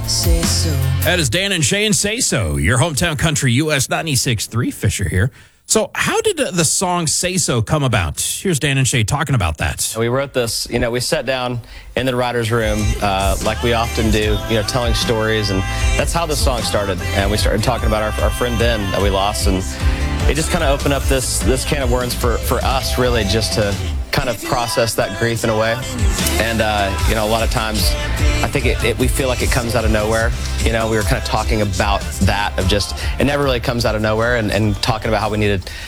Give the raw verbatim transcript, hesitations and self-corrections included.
Say so. That is Dan and Shay and Say So, your hometown country, U S ninety-six point three. Fisher here. So how did the song Say So come about? Here's Dan and Shay talking about that. We wrote this, you know, we sat down in the writer's room uh, like we often do, you know, telling stories, and that's how the song started. And we started talking about our, our friend Ben that we lost, and it just kind of opened up this, this can of worms for, for us, really, just to kind of process that grief in a way. And, uh, you know, a lot of times I think it, it, we feel like it comes out of nowhere. You know, we were kind of talking about that, of just, it never really comes out of nowhere, and, and talking about how we needed